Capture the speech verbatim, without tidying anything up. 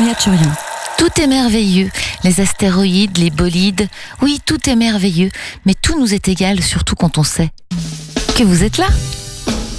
Victoria Turien. Tout est merveilleux, les astéroïdes, les bolides, oui, tout est merveilleux, mais tout nous est égal, surtout quand on sait que vous êtes là.